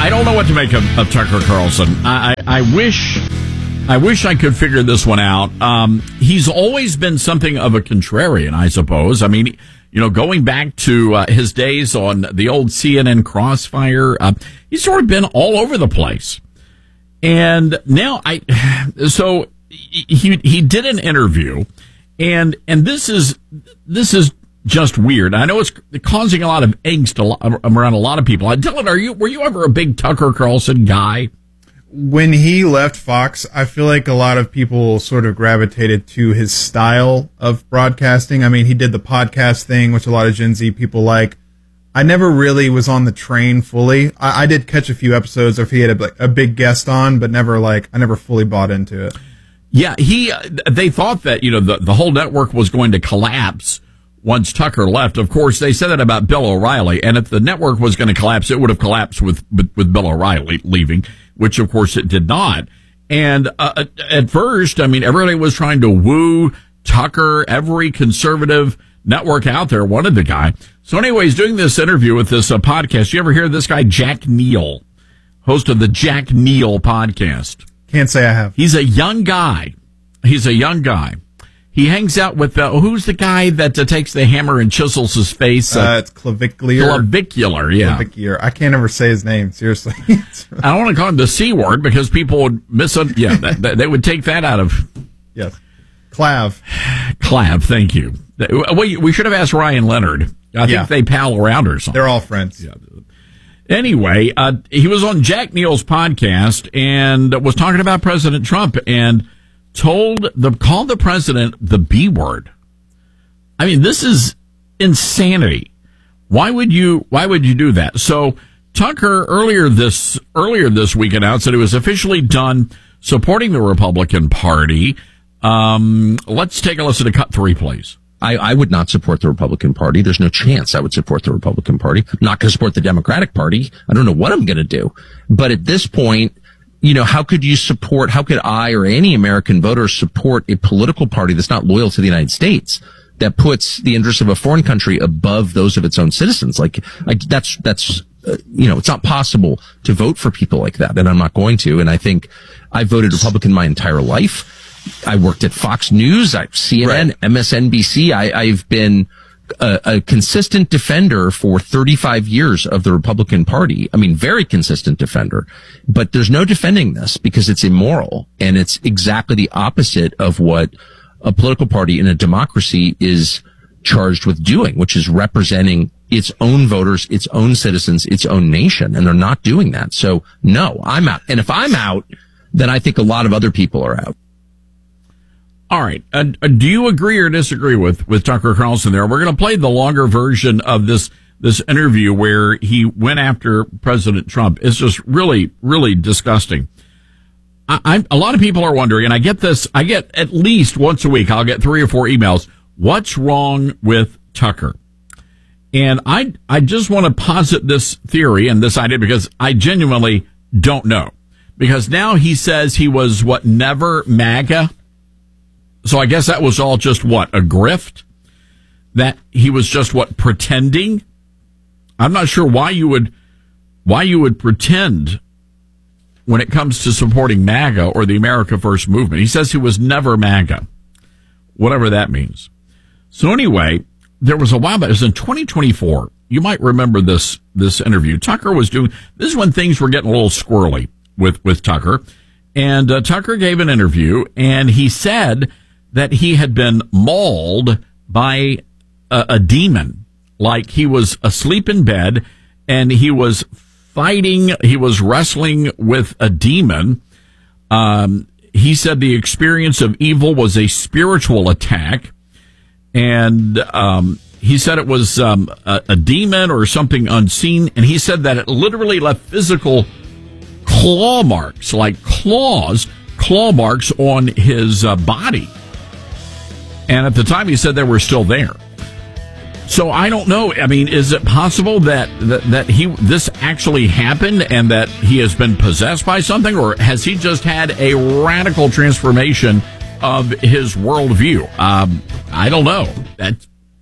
I don't know what to make of Tucker Carlson. I wish I could figure this one out. He's always been something of a contrarian, I suppose. I mean, going back to his days on the old CNN Crossfire, he's sort of been all over the place. And now so he did an interview, and this is just weird. I know it's causing a lot of angst around a lot of people. Dylan, were you ever a big Tucker Carlson guy? When he left Fox, I feel like a lot of people sort of gravitated to his style of broadcasting. I mean, he did the podcast thing, which a lot of Gen Z people like. I never really was on the train fully. I did catch a few episodes if he had a big guest on, but I never fully bought into it. Yeah, they thought that, the whole network was going to collapse once Tucker left. Of course, they said that about Bill O'Reilly, and if the network was going to collapse, it would have collapsed with Bill O'Reilly leaving, which of course it did not. And at first, I mean, everybody was trying to woo Tucker. Every conservative network out there wanted the guy. So anyways, doing this interview with this podcast, you ever hear of this guy, Jack Neal, host of the Jack Neal podcast? Can't say I have. He's a young guy. He hangs out with, who's the guy that takes the hammer and chisels his face? It's Clavicular. Clavicular, yeah. Clavicular. I can't ever say his name, seriously. I don't want to call him the C word because people would they would take that out of. Yes. Clav, thank you. We should have asked Ryan Leonard. I think they pal around or something. They're all friends. Yeah. Anyway, he was on Jack Neal's podcast and was talking about President Trump and called the president the B word. I mean, this is insanity. Why would you do that? So Tucker earlier this week announced that he was officially done supporting the Republican Party. Let's take a listen to cut 3, please. I would not support the Republican Party. There's no chance I would support the Republican Party. I'm not going to support the Democratic Party. I don't know what I'm going to do. But at this point, how could I or any American voter support a political party that's not loyal to the United States, that puts the interests of a foreign country above those of its own citizens? That's it's not possible to vote for people like that, and I'm not going to. And I think I voted Republican my entire life. I worked at Fox News, CNN, right. MSNBC. I've been a consistent defender for 35 years of the Republican Party. I mean, very consistent defender. But there's no defending this because it's immoral. And it's exactly the opposite of what a political party in a democracy is charged with doing, which is representing its own voters, its own citizens, its own nation. And they're not doing that. So, no, I'm out. And if I'm out, then I think a lot of other people are out. All right. Do you agree or disagree with Tucker Carlson there? We're going to play the longer version of this interview where he went after President Trump. It's just really, really disgusting. A lot of people are wondering, and I get at least once a week, I'll get 3 or 4 emails. What's wrong with Tucker? And I just want to posit this theory and this idea because I genuinely don't know. Because now he says he was never MAGA. So I guess that was all just a grift? That he was just pretending? I'm not sure why you would pretend when it comes to supporting MAGA or the America First movement. He says he was never MAGA, whatever that means. So anyway, there was a while back, it was in 2024. You might remember this interview. Tucker was doing, this is when things were getting a little squirrely with Tucker. And Tucker gave an interview and he said that he had been mauled by a demon, like he was asleep in bed and he was wrestling with a demon. He said the experience of evil was a spiritual attack, and he said it was a demon or something unseen, and he said that it literally left physical claw marks, like claw marks on his body. And at the time, he said they were still there. So I don't know. I mean, is it possible that this actually happened and that he has been possessed by something, or has he just had a radical transformation of his worldview? I don't know.